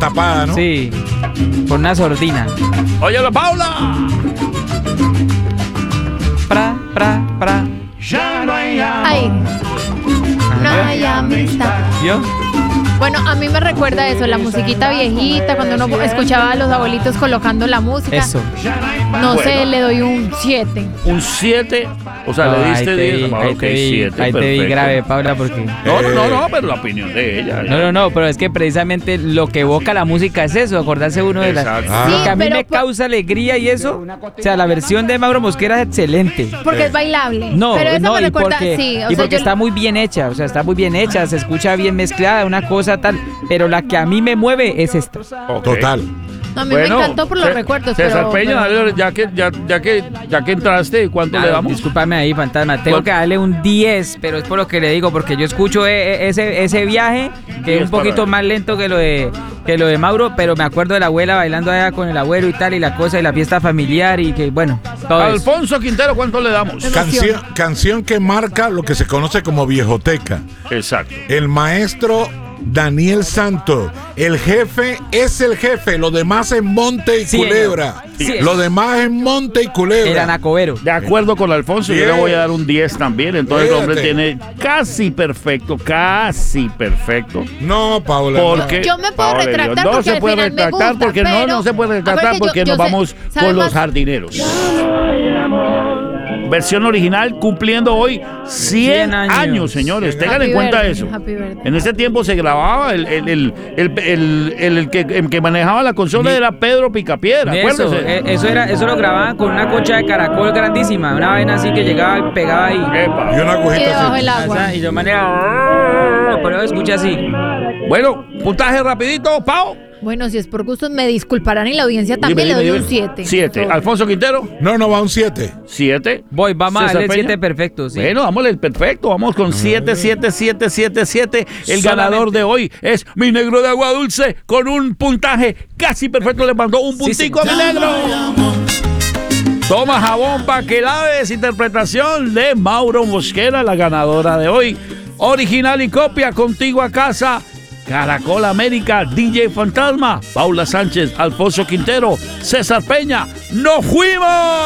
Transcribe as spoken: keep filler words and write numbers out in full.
tapada, ¿no? Sí, con una sordina. Óyelo, Paula. Pra, pra, pra. Ya no hay amor. Ay, no hay amistad. ¿Vio? Bueno, a mí me recuerda eso, la musiquita viejita, cuando uno escuchaba a los abuelitos colocando la música. Eso. No sé, Bueno. le doy un siete. Un siete. O sea, No, le ahí diste te diez. vi, Ah, ahí ok, te vi, siete, ahí te vi perfecto. grave, Paula, porque... No, no, no, no, pero la opinión de ella. No, no, no, pero es que precisamente lo que evoca la música es eso, acordarse uno de las... Exacto. Ah. Lo que a mí Sí, pero me por- causa alegría y eso, o sea, la versión de Mauro Mosquera es excelente. Porque es bailable. No, pero eso no, me y recuerda, porque, sí, o y sea, porque yo- está muy bien hecha, o sea, está muy bien hecha, se escucha bien mezclada, una cosa tal, pero la que a mí me mueve es esta. Ok. Total. no, a mí Bueno, me encantó por los Ce- recuerdos. César pero, Peña, pero- dale, ya que, ya, ya que, ya que entraste, ¿cuánto le Ah, damos? Discúlpame ahí, fantasma, tengo ¿Cuál? que darle un diez, pero es por lo que le digo, porque yo escucho e- e- ese, ese viaje, que diez es un poquito para- más lento que lo de que lo de Mauro, pero me acuerdo de la abuela bailando allá con el abuelo y tal, y la cosa, y la fiesta familiar, y que bueno, todo eso. Alfonso Quintero, ¿cuánto le damos? Canción, canción que marca lo que se conoce como viejoteca. Exacto. El maestro Daniel Santos. El jefe es el jefe. Lo demás es monte y Sí, culebra. sí. Lo demás es monte y culebra. Era Nacobero. De acuerdo con Alfonso, yo le Bien. voy a dar un diez también. Entonces el hombre Fíjate. tiene casi perfecto, casi perfecto. No, Paula. Porque Yo me puedo Paula, retractar no porque se al puede final me retractar gusta, porque no, pero- no se puede a ver, retractar que yo- porque yo nos sé- vamos ¿sabe con los más? jardineros. Versión original cumpliendo hoy cien, cien años. años, señores. Tengan Happy en cuenta birthday, eso. happy birthday. En ese tiempo se grababa el, el, el, el, el- el- el que, el que manejaba la consola Ni- era Pedro Picapiedra. Eso, acuérdense. eh, eso era, eso lo grababan con una concha de caracol grandísima, una vaina así que llegaba y pegaba ahí. Epa. Y una Y agujita debajo así. el agua. Asa, Y yo manejaba, pero escucha así. Bueno, puntaje rapidito, Pau. Bueno, si es por gustos, me disculparán y la audiencia Dime, también dime, le doy dime. un siete. Siete. Alfonso Quintero, No, no, va un siete. siete. Voy, vamos a César darle el Peña. siete perfecto, sí. Bueno, vamos el perfecto, vamos con siete, siete, siete, siete, siete. El Solamente. ganador de hoy es mi negro de agua dulce con un puntaje casi perfecto. Le mandó un Sí, puntico a mi negro. Toma jabón para que laves. Interpretación de Mauro Mosquera, la ganadora de hoy. Original y copia contigo a casa. Caracol América, D J Fantasma, Paula Sánchez, Alfonso Quintero, César Peña. ¡Nos fuimos!